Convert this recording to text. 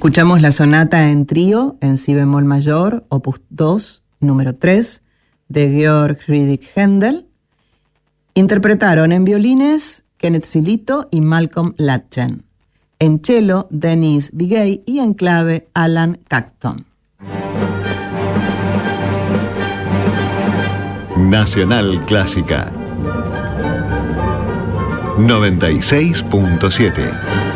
Escuchamos la sonata en trío en si bemol mayor, opus 2, número 3, de Georg Friedrich Händel. Interpretaron en violines Kenneth Silito y Malcolm Latchen, en cello Dennis Bigay y en clave Alan Cacton. Nacional Clásica 96.7